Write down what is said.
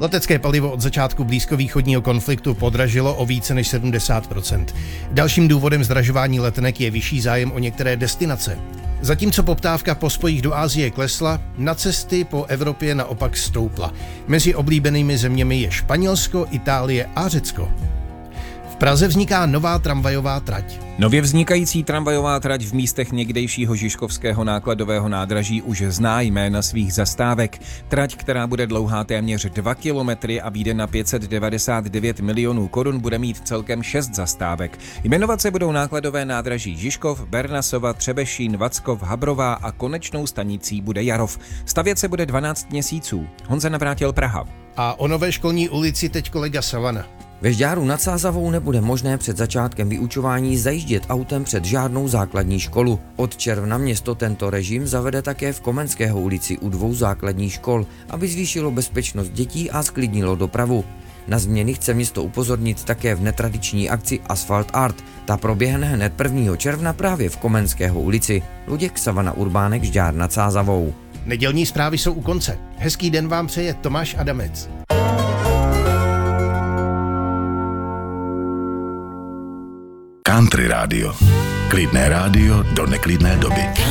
Letecké palivo od začátku blízkovýchodního konfliktu podražilo o více než 70%. Dalším důvodem zdražování letenek je vyšší zájem o některé destinace. Zatímco poptávka po spojích do Asie klesla, na cesty po Evropě naopak stoupla. Mezi oblíbenými zeměmi je Španělsko, Itálie a Řecko. V Praze vzniká nová tramvajová trať. Nově vznikající tramvajová trať v místech někdejšího žižkovského nákladového nádraží už zná jména svých zastávek. Trať, která bude dlouhá téměř 2 kilometry a vyjde na 599 milionů korun, bude mít celkem 6 zastávek. Jmenovat se budou nákladové nádraží Žižkov, Bernasova, Třebešín, Vackov, Habrová a konečnou stanicí bude Jarov. Stavět se bude 12 měsíců. Honza Navrátil, Praha. A o nové školní ulici teď kolega Savana. Ve Žďáru nad Sázavou nebude možné před začátkem vyučování zajíždět autem před žádnou základní školu. Od června město tento režim zavede také v Komenského ulici u 2 základních škol, aby zvýšilo bezpečnost dětí a zklidnilo dopravu. Na změny chce město upozornit také v netradiční akci Asphalt Art. Ta proběhne hned 1. června právě v Komenského ulici. Luděk, Savana Urbánek, Žďár nad Sázavou. Nedělní zprávy jsou u konce. Hezký den vám přeje Tomáš Adamec. Country rádio. Klidné rádio do neklidné doby.